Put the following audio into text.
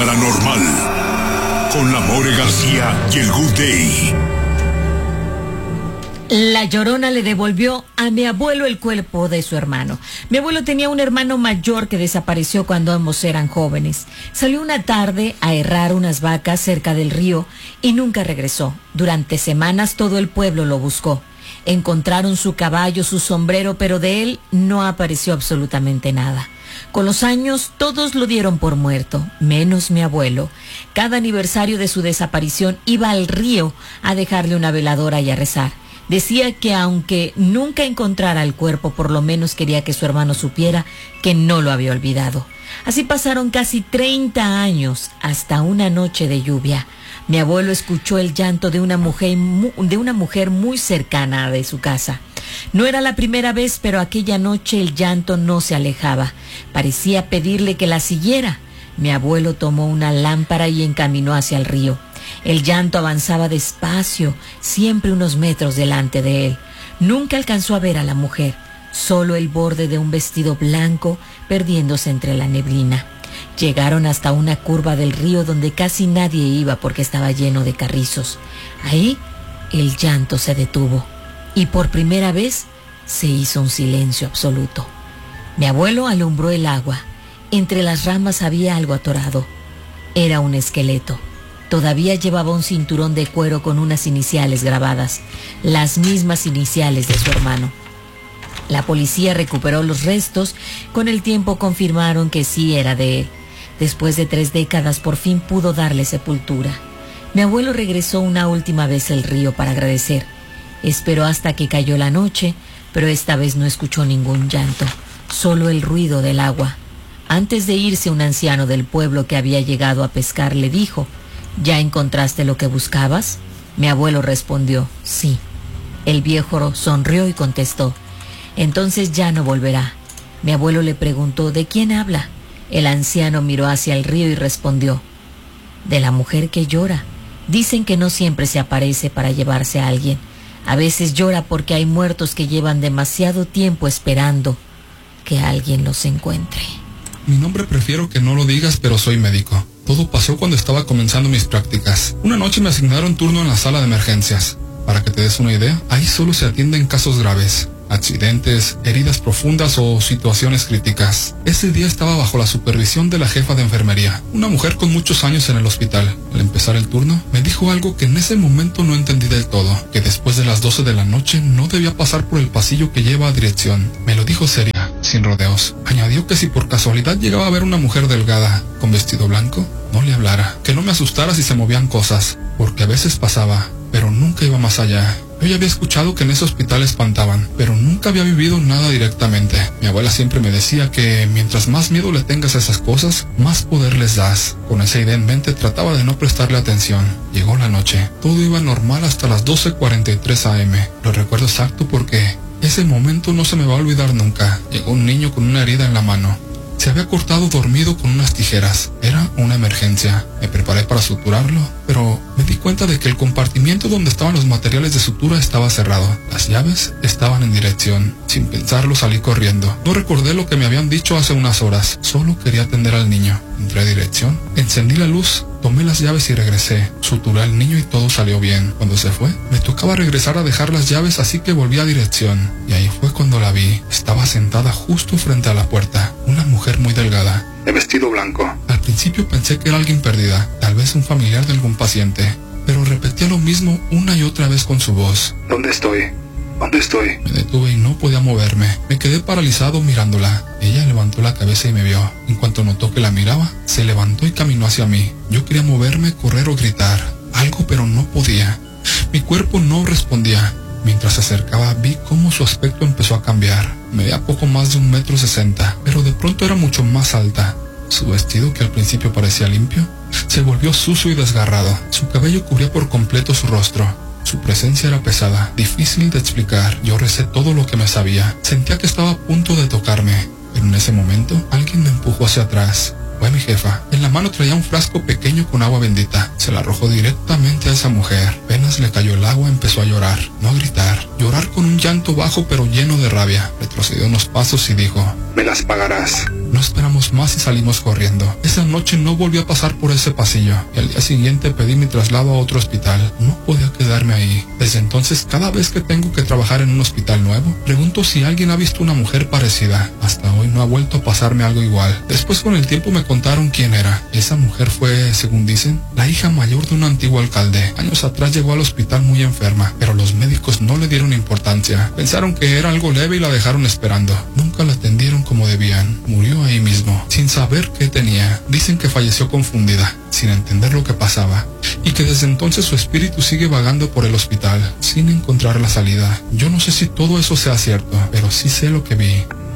paranormal con la More García y el Good Day. La Llorona le devolvió a mi abuelo el cuerpo de su hermano. Mi abuelo tenía un hermano mayor que desapareció cuando ambos eran jóvenes. Salió una tarde a herrar unas vacas cerca del río y nunca regresó. Durante semanas todo el pueblo lo buscó. Encontraron su caballo, su sombrero, pero de él no apareció absolutamente nada. Con los años todos lo dieron por muerto, menos mi abuelo. Cada aniversario de su desaparición iba al río a dejarle una veladora y a rezar. Decía que aunque nunca encontrara el cuerpo, por lo menos quería que su hermano supiera que no lo había olvidado. Así pasaron casi 30 años hasta una noche de lluvia. Mi abuelo escuchó el llanto de una mujer muy cercana de su casa. No era la primera vez, pero aquella noche el llanto no se alejaba. Parecía pedirle que la siguiera. Mi abuelo tomó una lámpara y encaminó hacia el río. El llanto avanzaba despacio, siempre unos metros delante de él. Nunca alcanzó a ver a la mujer, solo el borde de un vestido blanco perdiéndose entre la neblina. Llegaron hasta una curva del río donde casi nadie iba porque estaba lleno de carrizos. Ahí el llanto se detuvo y por primera vez se hizo un silencio absoluto. Mi abuelo alumbró el agua. Entre las ramas había algo atorado. Era un esqueleto. Todavía llevaba un cinturón de cuero con unas iniciales grabadas, las mismas iniciales de su hermano. La policía recuperó los restos. Con el tiempo confirmaron que sí era de él. Después de 3 décadas por fin pudo darle sepultura. Mi abuelo regresó una última vez al río para agradecer. Esperó hasta que cayó la noche, pero esta vez no escuchó ningún llanto, solo el ruido del agua. Antes de irse, un anciano del pueblo que había llegado a pescar le dijo: ¿Ya encontraste lo que buscabas? Mi abuelo respondió: sí. El viejo sonrió y contestó: entonces ya no volverá. Mi abuelo le preguntó: ¿de quién habla? El anciano miró hacia el río y respondió: de la mujer que llora. Dicen que no siempre se aparece para llevarse a alguien. A veces llora porque hay muertos que llevan demasiado tiempo esperando que alguien los encuentre. Mi nombre prefiero que no lo digas, pero soy médico. Todo pasó cuando estaba comenzando mis prácticas. Una noche me asignaron turno en la sala de emergencias. Para que te des una idea, ahí solo se atienden casos graves, accidentes, heridas profundas o situaciones críticas. Ese día estaba bajo la supervisión de la jefa de enfermería, una mujer con muchos años en el hospital. Al empezar el turno, me dijo algo que en ese momento no entendí del todo, que después de las 12 de la noche no debía pasar por el pasillo que lleva a dirección. Me lo dijo seria, sin rodeos. Añadió que si por casualidad llegaba a ver una mujer delgada, con vestido blanco, no le hablara, que no me asustara si se movían cosas, porque a veces pasaba, pero nunca iba más allá. Yo ya había escuchado que en ese hospital espantaban, pero nunca había vivido nada directamente. Mi abuela siempre me decía que mientras más miedo le tengas a esas cosas, más poder les das. Con esa idea en mente trataba de no prestarle atención. Llegó la noche. Todo iba normal hasta las 12:43 am. Lo recuerdo exacto porque ese momento no se me va a olvidar nunca. Llegó un niño con una herida en la mano. Se había cortado dormido con unas tijeras. Era una emergencia. Me preparé para suturarlo, pero me di cuenta de que el compartimiento donde estaban los materiales de sutura estaba cerrado. Las llaves estaban en dirección. Sin pensarlo salí corriendo. No recordé lo que me habían dicho hace unas horas. Solo quería atender al niño. Entré a dirección, encendí la luz, tomé las llaves y regresé. Suturé al niño y todo salió bien. Cuando se fue, me tocaba regresar a dejar las llaves, así que volví a dirección. Y ahí fue cuando la vi. Estaba sentada justo frente a la puerta. Una mujer muy delgada, de vestido blanco. Al principio pensé que era alguien perdida, tal vez un familiar de algún paciente, pero repetía lo mismo una y otra vez con su voz. ¿Dónde estoy? ¿Dónde estoy? Me detuve y no podía moverme. Me quedé paralizado mirándola. Ella levantó la cabeza y me vio. En cuanto notó que la miraba, se levantó y caminó hacia mí. Yo quería moverme, correr o gritar algo, pero no podía. Mi cuerpo no respondía. Mientras se acercaba, vi cómo su aspecto empezó a cambiar. Medía poco más de 1,60 m, pero de pronto era mucho más alta. Su vestido, que al principio parecía limpio, se volvió sucio y desgarrado. Su cabello cubría por completo su rostro. Su presencia era pesada, difícil de explicar. Yo recé todo lo que me sabía. Sentía que estaba a punto de tocarme, pero en ese momento alguien me empujó hacia atrás. Fue mi jefa. En la mano traía un frasco pequeño con agua bendita. Se la arrojó directamente a esa mujer. Apenas le cayó el agua, empezó a llorar, no a gritar. Llorar con un llanto bajo pero lleno de rabia. Retrocedió unos pasos y dijo: «Me las pagarás». No esperamos más y salimos corriendo. Esa noche no volví a pasar por ese pasillo y al día siguiente pedí mi traslado a otro hospital. No podía quedarme ahí. Desde entonces, cada vez que tengo que trabajar en un hospital nuevo, pregunto si alguien ha visto una mujer parecida. Hasta hoy no ha vuelto a pasarme algo igual. Después, con el tiempo, me contaron quién era. Esa mujer fue, según dicen, la hija mayor de un antiguo alcalde. Años atrás llegó al hospital muy enferma, pero los médicos no le dieron importancia. Pensaron que era algo leve y la dejaron esperando. Nunca la atendieron como debían. Murió ahí mismo, sin saber qué tenía. Dicen que falleció confundida, sin entender lo que pasaba, y que desde entonces su espíritu sigue vagando por el hospital, sin encontrar la salida. Yo no sé si todo eso sea cierto, pero sí sé lo que vi.